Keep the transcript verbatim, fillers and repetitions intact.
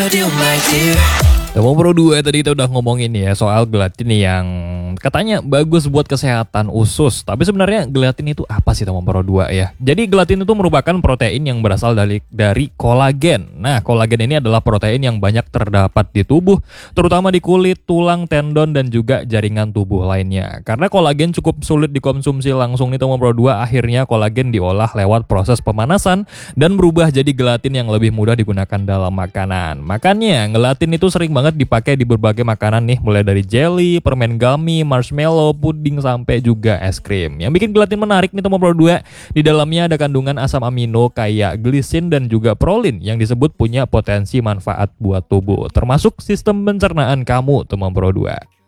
do, my dear. Teman Pro dua tadi kita udah ngomongin ya soal gelatin yang katanya bagus buat kesehatan usus. Tapi sebenarnya gelatin itu apa sih teman Pro dua ya? Jadi gelatin itu merupakan protein yang berasal dari dari kolagen. Nah, kolagen ini adalah protein yang banyak terdapat di tubuh, terutama di kulit, tulang, tendon dan juga jaringan tubuh lainnya. Karena kolagen cukup sulit dikonsumsi langsung nih teman Pro dua, akhirnya kolagen diolah lewat proses pemanasan dan berubah jadi gelatin yang lebih mudah digunakan dalam makanan. Makanya gelatin itu sering banget dipakai di berbagai makanan nih, mulai dari jelly, permen gummy, marshmallow, puding sampai juga es krim. Yang bikin gelatin menarik nih teman Pro dua, di dalamnya ada kandungan asam amino kayak glisin dan juga prolin yang disebut punya potensi manfaat buat tubuh, termasuk sistem pencernaan kamu teman Pro dua.